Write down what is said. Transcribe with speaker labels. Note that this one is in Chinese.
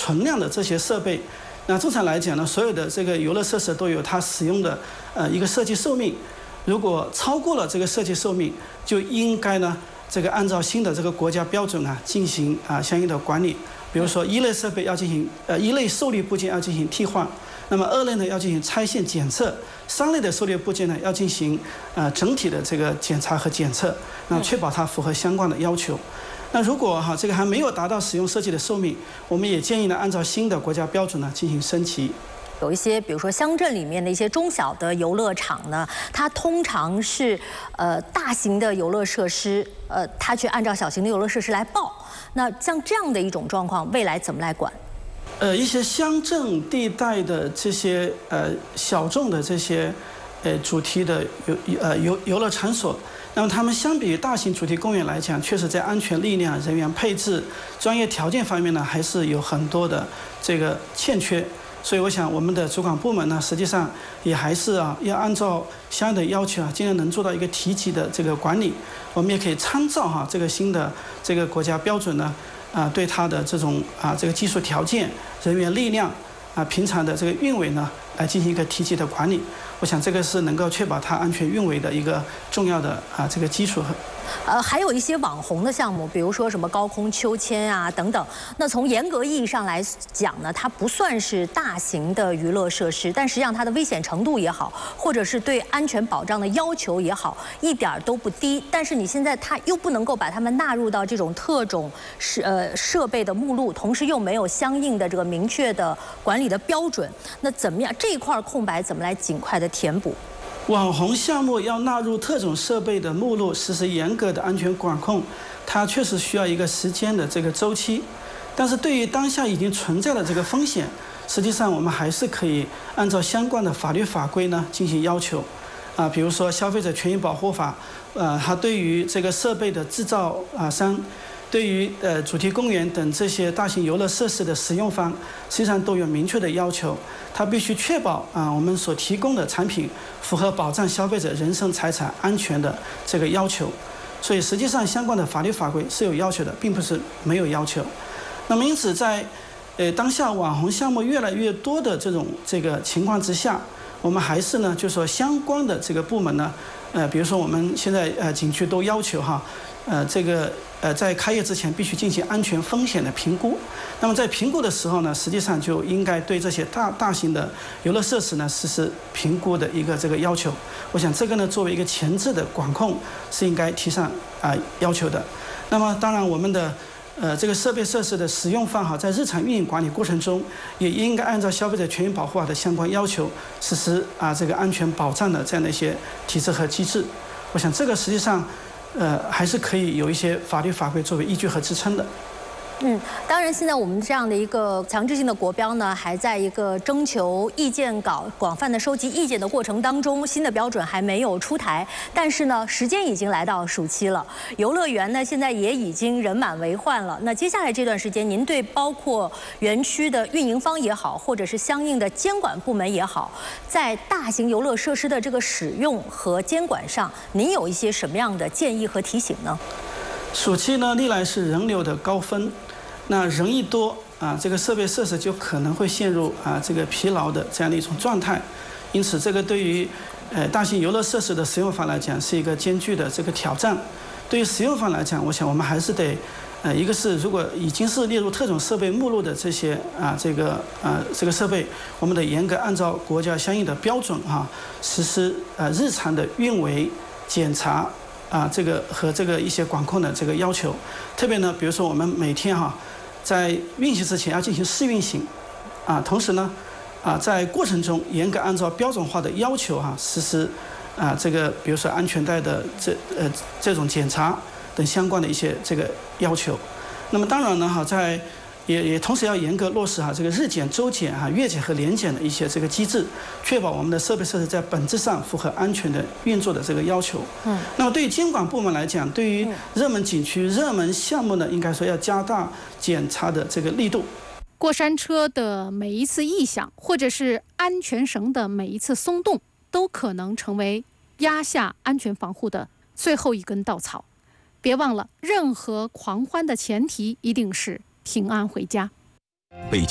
Speaker 1: 存量的这些设备，那正常来讲呢，所有的这个游乐设施都有它使用的一个设计寿命。如果超过了这个设计寿命，就应该呢这个按照新的这个国家标准啊进行相应的管理。比如说一类设备要进行一类受力部件要进行替换，那么二类呢要进行拆线检测，三类的受力部件呢要进行整体的这个检查和检测，那确保它符合相关的要求。那如果这个还没有达到使用设计的寿命，我们也建议呢按照新的国家标准呢进行升级。
Speaker 2: 有一些，比如说乡镇里面的一些中小的游乐场呢，它通常是大型的游乐设施，它去按照小型的游乐设施来报。那像这样的一种状况，未来怎么来管？
Speaker 1: 一些乡镇地带的这些小众的这些主题的游乐场所，那么他们相比于大型主题公园来讲，确实在安全力量、人员配置、专业条件方面呢，还是有很多的这个欠缺。所以我想我们的主管部门呢，实际上也还是要按照相应的要求尽量能做到一个提级的这个管理。我们也可以参照这个新的这个国家标准呢，对它的这种这个技术条件、人员力量平常的这个运维呢，来进行一个提级的管理。我想这个是能够确保它安全运维的一个重要的这个基础。
Speaker 2: 还有一些网红的项目，比如说什么高空秋千等等。那从严格意义上来讲呢，它不算是大型的娱乐设施，但实际上它的危险程度也好，或者是对安全保障的要求也好，一点都不低。但是你现在它又不能够把它们纳入到这种特种设备的目录，同时又没有相应的这个明确的管理的标准。那怎么样这一块空白怎么来尽快的填补？
Speaker 1: 网红项目要纳入特种设备的目录，实施严格的安全管控，它确实需要一个时间的这个周期。但是对于当下已经存在的这个风险，实际上我们还是可以按照相关的法律法规呢进行要求。比如说《消费者权益保护法》，它对于这个设备的制造商，对于主题公园等这些大型游乐设施的使用方，实际上都有明确的要求。它必须确保我们所提供的产品符合保障消费者人身财产安全的这个要求。所以实际上相关的法律法规是有要求的，并不是没有要求。那么因此在当下网红项目越来越多的这个情况之下，我们还是呢，就是说相关的这个部门呢，比如说我们现在景区都要求在开业之前必须进行安全风险的评估。那么在评估的时候呢，实际上就应该对这些大型的游乐设施呢实施评估的一个这个要求。我想这个呢作为一个前置的管控是应该提上要求的。那么当然我们的这个设备设施的使用方在日常运营管理过程中，也应该按照消费者权益保护法的相关要求实施这个安全保障的这样的一些体制和机制。我想这个实际上还是可以有一些法律法规作为依据和支撑的。
Speaker 2: 当然，现在我们这样的一个强制性的国标呢，还在一个征求意见稿、广泛的收集意见的过程当中，新的标准还没有出台。但是呢，时间已经来到暑期了，游乐园呢现在也已经人满为患了。那接下来这段时间，您对包括园区的运营方也好，或者是相应的监管部门也好，在大型游乐设施的这个使用和监管上，您有一些什么样的建议和提醒呢？
Speaker 1: 暑期呢，历来是人流的高峰，那人一多这个设备设施就可能会陷入这个疲劳的这样的一种状态。因此，这个对于大型游乐设施的使用方来讲是一个艰巨的这个挑战。对于使用方来讲，我想我们还是得一个是如果已经是列入特种设备目录的这些这个设备，我们得严格按照国家相应的标准实施日常的运维检查。这个和这个一些管控的这个要求，特别呢，比如说我们每天在运行之前要进行试运行，同时呢，在过程中严格按照标准化的要求实施这个比如说安全带的这种检查等相关的一些这个要求。那么当然呢也同时要严格落实这个日检、周检月检和年检的一些这个机制，确保我们的设备设施在本质上符合安全的运作的这个要求。那么对于监管部门来讲，对于热门景区、热门项目呢，应该说要加大检查的这个力度。
Speaker 3: 过山车的每一次异响，或者是安全绳的每一次松动，都可能成为压下安全防护的最后一根稻草。别忘了，任何狂欢的前提一定是平安回家。
Speaker 4: 北京